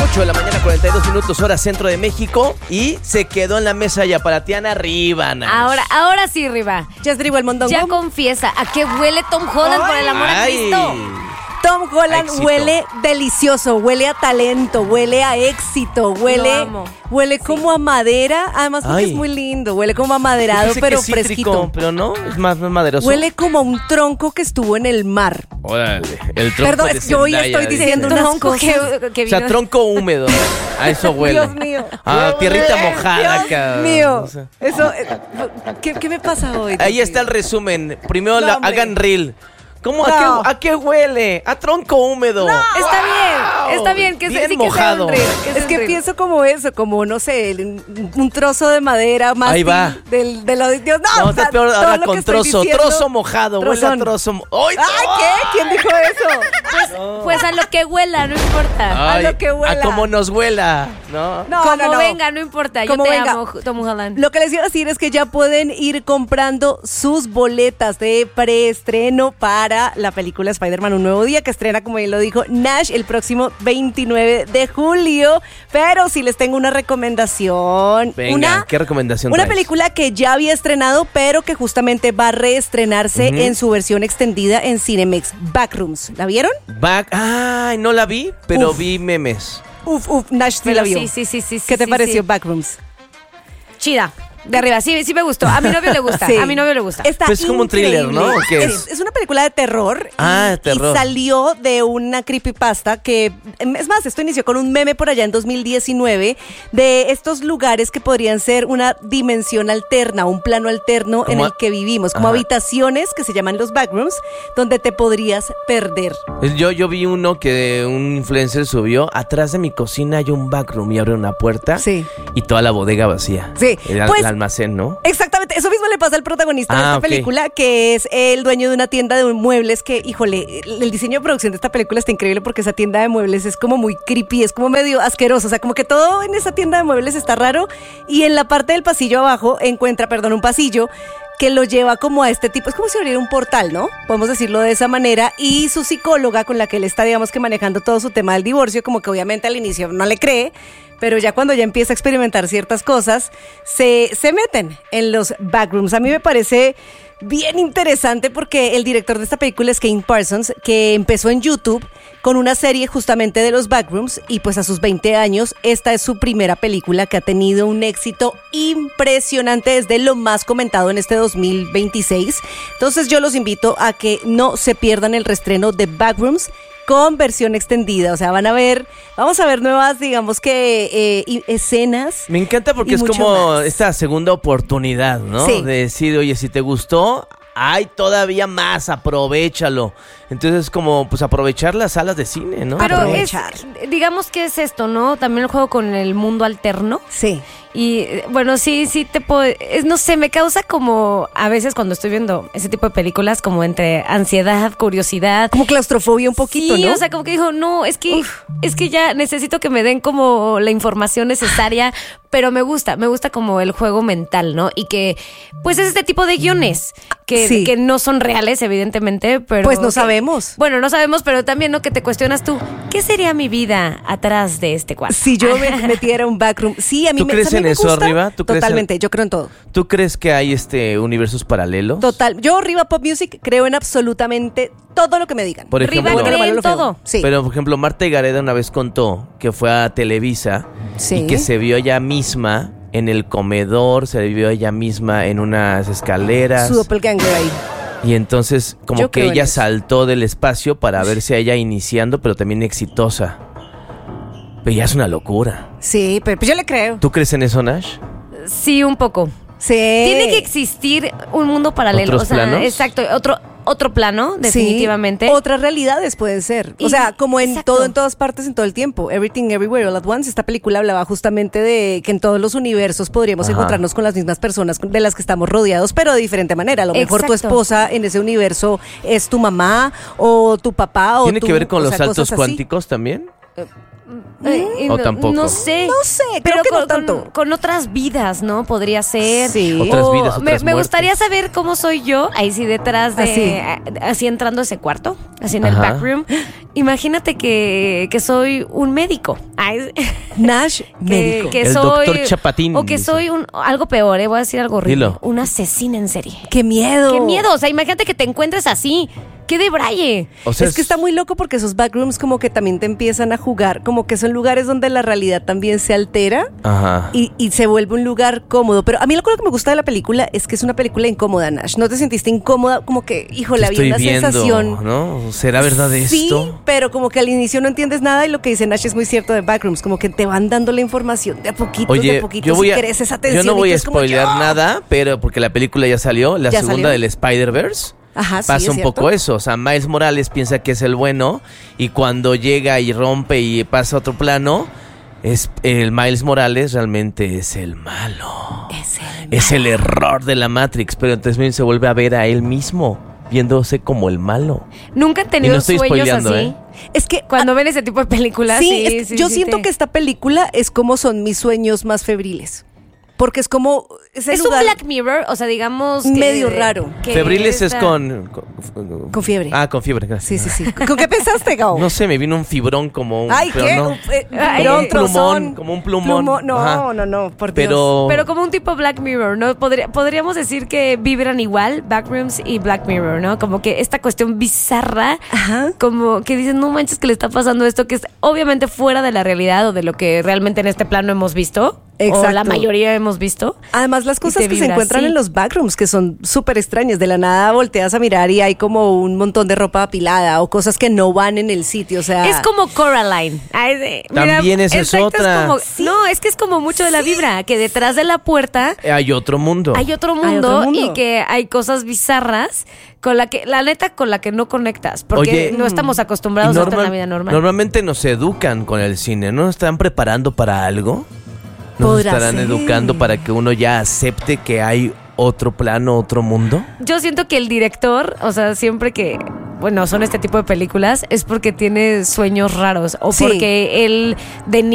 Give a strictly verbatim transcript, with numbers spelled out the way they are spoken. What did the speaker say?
ocho de la mañana, cuarenta y dos minutos, hora centro de México. Y se quedó en la mesa ya para Tiana Riva, Nash. Ahora, ahora sí, Riva. Ya es Riva el mondongo. Ya confiesa, ¿a qué huele Tom Holland, por el amor de Cristo? Tom Holland Éxito. huele delicioso, huele a talento, huele a éxito, huele, Lo amo. huele Sí. como a madera, además porque Ay. es muy lindo, huele como a maderado, Pensé pero que cítrico, fresquito. pero no, es más, más maderoso. Huele como a un tronco que estuvo en el mar. Órale, el tronco Perdón, de es que hoy Zendaya, estoy dice. diciendo unas Tronco cosas. que, que O sea, vino- tronco húmedo. A eso huele. Dios mío. Ah, tierrita mojada, Dios cabrón. mío. O sea, Eso, eh, ¿qué, qué me pasa hoy? ahí Dios está el mío? resumen. Primero No, la- hombre. hagan reel. ¿Cómo? No. ¿A, qué, ¿A qué huele? A tronco húmedo. Está bien, está bien. Que Bien sí que mojado. sea un reel, que sea Es un que reel. pienso como eso, como, no sé, el- un trozo de madera más. Ahí va. Del, de lo de Dios. No, No, o sea, está peor todo ahora lo que con estoy trozo. diciendo- Trozo mojado. Huele a Trozón. trozo. mo- ¡Ay, no! Ay, ¿qué? ¿Quién dijo eso? Pues a lo que huela, no importa. Ay, a lo que huela. A como nos huela, ¿no? No, Como no, no. venga, no importa. Yo Como te venga. amo, Tom Holland. Lo que les iba a decir es que ya pueden ir comprando sus boletas de preestreno para la película Spider-Man Un Nuevo Día, que estrena, como bien lo dijo Nash, el próximo veintinueve de julio. Pero sí les tengo una recomendación. Venga, una, ¿qué recomendación Una traes? película que ya había estrenado, pero que justamente va a reestrenarse Ujú. en su versión extendida en Cinemex. Backrooms. ¿La vieron? Back. Ay, no la vi, pero Uf. vi memes. Uf, uf, Nash sí Pero la vio. sí, sí, sí, sí. ¿Qué sí, te sí, pareció sí. Backrooms? Chida. De arriba, sí, sí me gustó. A mi novio le gusta. Sí. A mi novio le gusta. Está Pues es como un thriller, increíble. ¿no? ¿O qué es? es? Es una película de terror. Ah, y, terror. Y salió de una creepypasta que, es más, esto inició con un meme por allá en dos mil diecinueve de estos lugares que podrían ser una dimensión alterna, un plano alterno en Como el a- que vivimos, como Ajá. habitaciones que se llaman los backrooms, donde te podrías perder. Yo, yo vi uno que un influencer subió. Atrás de mi cocina hay un backroom y abre una puerta. Sí. Y toda la bodega vacía. Sí, El, al- pues- el almacén, ¿no? Exactamente, eso mismo le pasa al protagonista de Ah, esta ok. película, que es el dueño de una tienda de muebles que, híjole, el el diseño de producción de esta película está increíble porque esa tienda de muebles es como muy creepy, es como medio asqueroso, o sea, como que todo en esa tienda de muebles está raro y en la parte del pasillo abajo encuentra, perdón, un pasillo que lo lleva como a este tipo, es como si abriera un portal, ¿no? Podemos decirlo de esa manera, y su psicóloga con la que él está, digamos que manejando todo su tema del divorcio, como que obviamente al inicio no le cree, pero ya cuando ya empieza a experimentar ciertas cosas, se, se meten en los backrooms. A mí me parece bien interesante porque el director de esta película es Kane Parsons, que empezó en YouTube con una serie justamente de los backrooms y pues a sus veinte años esta es su primera película que ha tenido un éxito impresionante, es de lo más comentado en este dos mil veintiséis. Entonces yo los invito a que no se pierdan el reestreno de Backrooms con versión extendida, o sea, van a ver, vamos a ver nuevas, digamos que eh, y- escenas. Me encanta porque Y es mucho como más. esta segunda oportunidad, ¿no? Sí. De decir, oye, si te gustó, hay todavía más, aprovéchalo. Entonces, como, pues, aprovechar las salas de cine, ¿no? Pero es, Aprovechar. digamos que es esto, ¿no? También el juego con el mundo alterno. Sí. Y eh, bueno, sí, sí te puedo. Es, no sé, me causa como a veces cuando estoy viendo ese tipo de películas, como entre ansiedad, curiosidad. Como claustrofobia un poquito, Sí, ¿no? o sea, como que dijo, no, es que es que ya necesito que me den como la información necesaria, pero me gusta, me gusta como el juego mental, ¿no? Y que, pues es este tipo de guiones que, Sí. que no son reales, evidentemente, pero... Pues no que- sabemos. Bueno, no sabemos, pero también, ¿no? Que te cuestionas tú, ¿qué sería mi vida atrás de este cuadro? Si yo me metiera un backroom, sí, a mí ¿Tú me, crees a mí en me eso, gusta. Riva? ¿Tú crees en- Totalmente, yo creo en todo. ¿Tú crees que hay este universos paralelos? Total, yo Riva Pop Music creo en absolutamente todo lo que me digan. Por Riva ejemplo, cree Lo malo, en lo feo. todo. Sí. Pero, por ejemplo, Marta Gareda una vez contó que fue a Televisa Sí. y que se vio ella misma en el comedor, se vio ella misma en unas escaleras. Su doppelganger ahí. Y entonces, como Yo que creo en ella eso. saltó del espacio para verse a ella iniciando, pero también exitosa. Pero ya es una locura. Sí, pero pues yo le creo. ¿Tú crees en eso, Nash? Sí, un poco. Sí. Tiene que existir un mundo paralelo. ¿Otros o sea, planos? Exacto, otro, otro plano, Sí, definitivamente. otras realidades pueden ser. O Y- sea, como en exacto. todo, en todas partes, en todo el tiempo. Everything Everywhere All at Once. Esta película hablaba justamente de que en todos los universos podríamos Ajá. encontrarnos con las mismas personas de las que estamos rodeados, pero de diferente manera. A lo mejor tu Exacto. esposa en ese universo es tu mamá o tu papá o ¿Tiene tu- que ver con o los sea, saltos cosas así. cuánticos también? Eh, y ¿O no, tampoco? No sé. No sé, creo pero que no con, tanto. Con, con otras vidas, ¿no? Podría ser. Sí. Otras O vidas, me, otras me muertes. gustaría saber cómo soy yo, ahí sí detrás de. Así. a- Así entrando a ese cuarto, así en el Ajá. backroom. Imagínate que, que soy un médico. Ay, Nash, que, médico. que El soy, doctor Chapatín, O que dice. soy un algo peor, ¿eh? Voy a decir algo horrible. Dilo. Una asesina en serie. ¡Qué miedo! ¡Qué miedo! O sea, imagínate que te encuentres así. ¡Qué de braille! O sea, Es que está muy loco porque esos backrooms como que también te empiezan a jugar, como que son lugares donde la realidad también se altera Ajá. y, y se vuelve un lugar cómodo. Pero a mí lo que me gusta de la película es que es una película incómoda, Nash. ¿No te sentiste incómoda? Como que, híjole, ¿Qué había estoy una viendo, sensación. ¿no? ¿Será verdad Sí, esto? pero como que al inicio no entiendes nada y lo que dice Nash es muy cierto de backrooms, como que te van dando la información de a poquitos, de Oye, a poquitos yo voy y a, crees esa yo tensión. no y voy tú a es como spoilear que, ¡ah! nada, pero porque la película ya salió, la ¿Ya segunda salió? del Spider-Verse. Ajá, sí, Pasa es un cierto. poco eso, o sea, Miles Morales piensa que es el bueno y cuando llega y rompe y pasa a otro plano, es el Miles Morales realmente es el malo. Es el Es el error de la Matrix, pero entonces bien se vuelve a ver a él mismo, viéndose como el malo. Nunca he Y tenido no estoy sueños spoileando, así. ¿eh? Es que Cuando ven ese tipo de películas, Sí, sí, es que sí, yo sí siento te- que esta película es como son mis sueños más febriles. Porque es como ese Es lugar un Black Mirror, o sea, digamos que- medio raro. que Febriles es esta- con, con... Con fiebre. Ah, con fiebre, Sí, gracias. sí, sí. ¿Con qué pensaste, Gao? No sé, me vino un fibrón como un... Ay, pero ¿qué? no. Un, eh, Ay, pero un un trozón. plumón, como un plumón. No, Ajá. no, no, por Dios. Pero... Pero como un tipo Black Mirror, ¿no? Podría- podríamos decir que vibran igual Backrooms y Black Mirror, ¿no? Como que esta cuestión bizarra, Ajá. como que dicen, no manches que le está pasando esto, que es obviamente fuera de la realidad o de lo que realmente en este plano hemos visto. O Exacto. la mayoría hemos visto. Además, las cosas te que se vibra, encuentran sí. en los backrooms, que son súper extrañas. De la nada volteas a mirar y hay como un montón de ropa apilada o cosas que no van en el sitio. O sea, Es como Coraline. Ay, de- También esa es exacto, otra. como- No, es que es como mucho de la vibra, que detrás de la puerta Hay otro mundo. hay otro Hay mundo, otro mundo. y que hay cosas bizarras con la que, la neta, con la que no conectas, porque Oye, no estamos acostumbrados Y a esto en normal- la vida normal. Normalmente nos educan con el cine, ¿no? ¿Nos están preparando para algo? ¿Nos Podrá estarán ser. educando para que uno ya acepte que hay otro plano, otro mundo? Yo siento que el director, o sea, siempre que, bueno, son este tipo de películas, es porque tiene sueños raros o Sí. porque él de